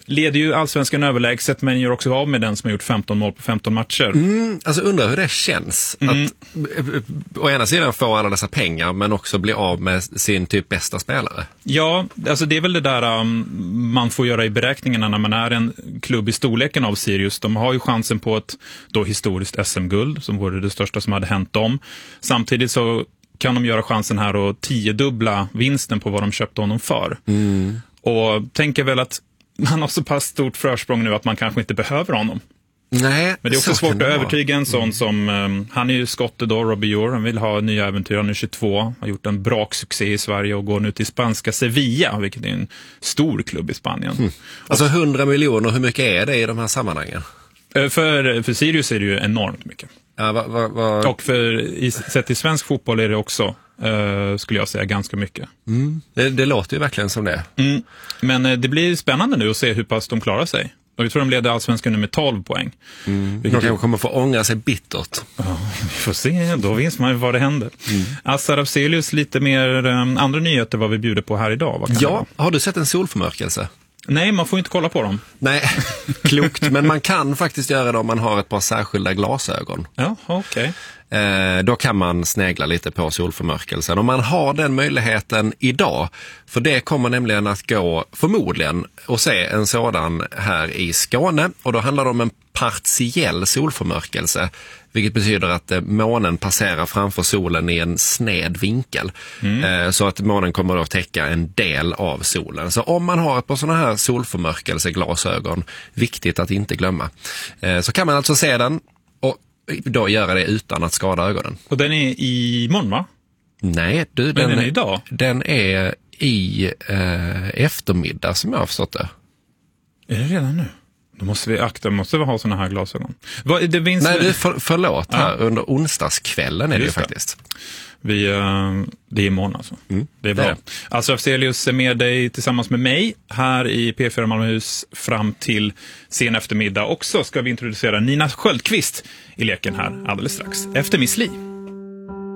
leder ju allsvenskan överlägset, men gör också av med den som har gjort 15 mål på 15 matcher. Alltså undrar hur det känns att å ena sidan få alla dessa pengar men också bli av med sin typ bästa spelare. Ja, alltså det är väl det där man får göra i beräkningarna när man är en klubb i storleken av Sirius. De har ju chansen på ett då historiskt SM-guld som vore det största som hade hänt dem. Samtidigt så kan de göra chansen här att 10-dubbla vinsten på vad de köpte honom för. Och tänker väl att han har så pass stort försprång nu att man kanske inte behöver honom. Nej, men det är också svårt att övertyga en sån som, han är ju skotte då, Robbie Orr, han vill ha nya äventyr, han är 22, har gjort en braksuccé i Sverige och går nu till spanska Sevilla, vilket är en stor klubb i Spanien. Alltså 100 miljoner, hur mycket är det i de här sammanhangen? För Sirius är det ju enormt mycket. Ja, och sett till svensk fotboll är det också, skulle jag säga, ganska mycket. Det låter ju verkligen som det. Men det blir spännande nu att se hur pass de klarar sig. Och vi tror de leder allsvenskan nu med 12 poäng. De kanske kommer få ångra sig bittert. Ja, vi får se, då vet man ju vad det händer. Assar Afzelius, lite mer andra nyheter vad vi bjuder på här idag. Ja, har du sett en solförmörkelse? Nej, man får inte kolla på dem. Nej, klokt. Men man kan faktiskt göra det om man har ett par särskilda glasögon. Ja, okej. Då kan man snegla lite på solförmörkelsen. Om man har den möjligheten idag, för det kommer nämligen att gå förmodligen att se en sådan här i Skåne. Och då handlar det om en partiell solförmörkelse, vilket betyder att månen passerar framför solen i en sned vinkel. Så att månen kommer att täcka en del av solen. Så om man har ett par sådana här solförmörkelseglasögon, viktigt att inte glömma, så kan man alltså se den och då göra det utan att skada ögonen. Och den är i morgon, va? Nej, den är idag. Den är i eftermiddag som jag har förstått det. Är det redan nu? Då måste vi akta, måste vi ha såna här glasögon. Förlåt, här under onsdagskvällen är det ju faktiskt. Det är imorgon alltså. Det är bra. Alltså Afzelius är med dig tillsammans med mig här i P4 Malmöhus fram till sen eftermiddag. Också ska vi introducera Nina Sköldqvist i leken här alldeles strax efter Miss Li.